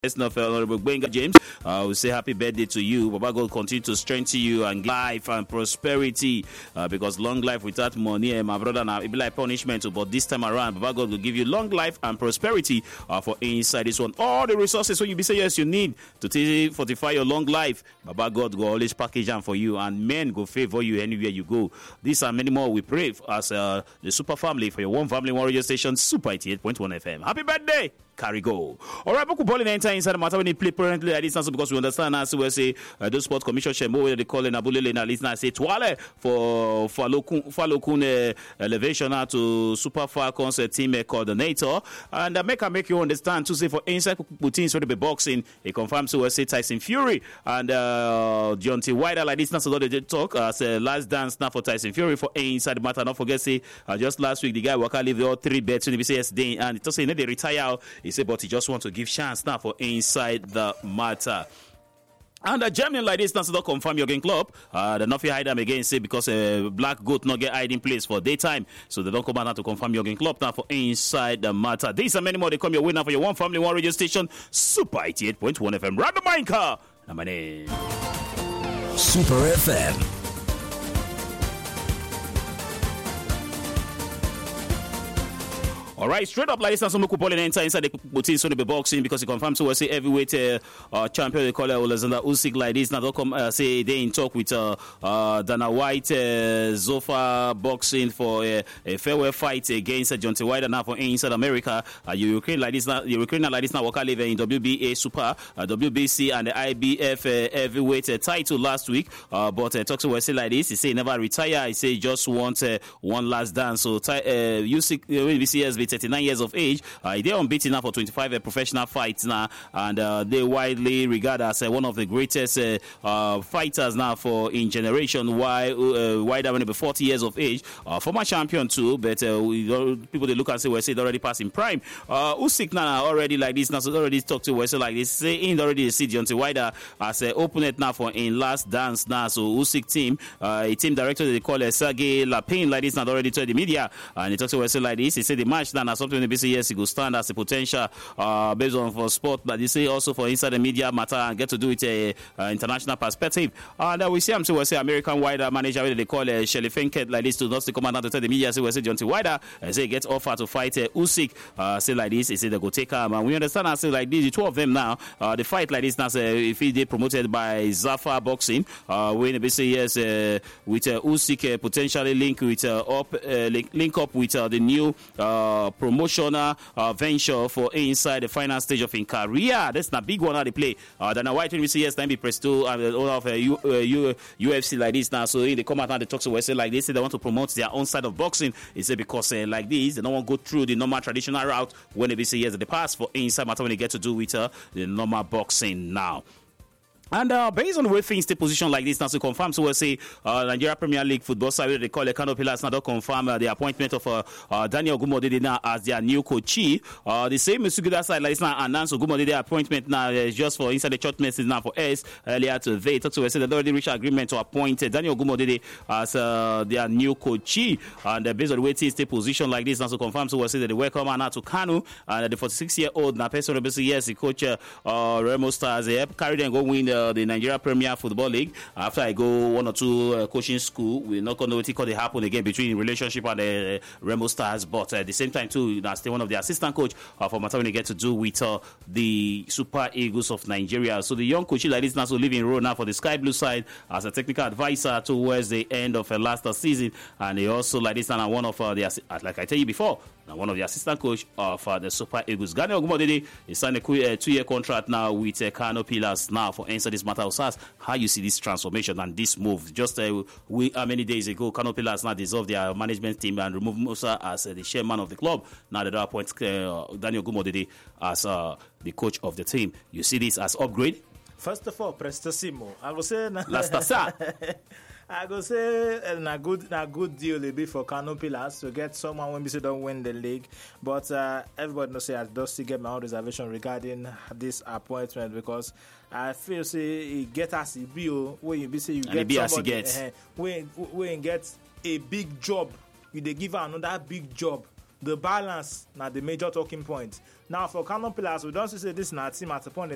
Honorable Benga James, we say happy birthday to you. Baba God continue to strengthen you and life and prosperity, because long life without money, my brother, now it be like punishment. But this time around, Baba God will give you long life and prosperity for inside this one. All the resources when you be say yes you need to fortify your long life, Baba God will always package them for you, and men go favor you anywhere you go. These and many more we pray as the Super Family for your one family, one radio station, Super 88.1 FM. Happy birthday! Carry go. All right, Boku Ball in enter inside the matter when they play currently at distance, because we understand as we say those sports commission Shemo where they call in Abulele na listener say Twale for Falokun elevation to Super Falcons team coordinator, and make you understand to say for inside teams for the boxing it confirms to say Tyson Fury and Deontay Wilder like this now, so they talk as last dance now for Tyson Fury for inside the matter. Don't forget say just last week the guy waka leave all 3 bets in the BCS day, and it say they retire. He said, but he just want to give chance now for inside the matter. And Germany like this, now so don't confirm Jurgen Klopp. They not hide them again, say because Black Goat not get hiding place for daytime, so they don't come out now to confirm Jurgen Klopp now for inside the matter. These and many more they come your way now for your one family, one radio station, Super 88.1 FM. Random Mineka. And my name Super FM. All right, straight up like this, and some Ball enter inside the routine so they be boxing, because he confirms to say heavyweight champion they call it Alexander Usyk like this. Now don't come say they in talk with Dana White, Zofa boxing for a farewell fight against Deontay Wilder now for inside America. Ukraine like this now, Ukraine like this now. Waka live in WBA Super, WBC and the IBF heavyweight title last week. But talks to say like this. He say he never retire. He say he just want one last dance. So Usyk WBC 39 years of age. They're unbeaten now for 25 professional fights now, and they widely regarded as one of the greatest fighters now for in generation. While Wilder when he be 40 years of age, former champion too, but people they look and say well, say it already passed in prime. Usyk now already like this now, so already talked to Wesley like this. Say in already see Deontay Wilder as an opponent now for in last dance now. So Usyk team, a team director they call Sergey Lapin like this now already told the media, and he talks to Wesley like this. He said the match now something they say yes he will stand as a potential based on for sport, but they say also for inside the media matter and get to do it a international perspective. And we see him say we say American Wilder manager they call Shelly Finkett like this to not come out to tell the media say we say Deontay Wilder say get offer to fight Usyk say like this. He say they go take him, and we understand and say like this the two of them now the fight like this now say if they promoted by Zafa Boxing when they say yes with Usyk potentially link with link up with the new promotional venture for inside the final stage of in career. That's not big one how they play. Dana White when we say yes time be Presto and the owner of UFC like this now. So in they come out and they talk to us say like this, say they want to promote their own side of boxing. He said because like this they don't want to go through the normal traditional route when they say yes the past for inside matter when they get to do with the normal boxing now. And based on the way things stay position like this now, so confirm so we'll say Nigeria Premier League football side they call the Kano Pillars now don't confirm the appointment of Daniel Ogumodede now as their new coachee. The same Sugida side like this now announced Ogumodede appointment now just for inside the short message now for us earlier today. Talk to us say they already reached agreement to appoint Daniel Ogumodede as their new coachee. And based on the way things stay position like this now, so confirm so we'll say that they welcome now to Kano, and the 46-year-old now person yes the coach Remo Stars carry them go win the Nigeria Premier Football League. After I go 1 or 2 coaching school, we're not going to know what they happen again between relationship and Remo Stars, but at the same time too, that's still one of the assistant coach for matter when they get to do with the Super Eagles of Nigeria. So the young coach like this now so live in Rome now for the Sky Blue side as a technical advisor towards the end of last season, and he also like this now one of the like I tell you before, now one of the assistant coach of the Super Eagles. Daniel Ogumodede is signed a 2-year contract now with Kano Pillars now for answer this matter. How you see this transformation and this move? Just many days ago, Kano Pillars now dissolved their management team and removed Musa as the chairman of the club. Now they appoint Daniel Ogumodede as the coach of the team. You see this as upgrade? First of all, prestissimo. I will say I go say a good deal it be for Kano Pillars to get someone when we don't win the league. But everybody knows say I do still get my own reservation regarding this appointment, because I feel say it get us a bill when you be say you and get somebody when you get a big job, you they give her another big job. The balance now the major talking point. Now for Kano Pillars, we don't say this is not team at the point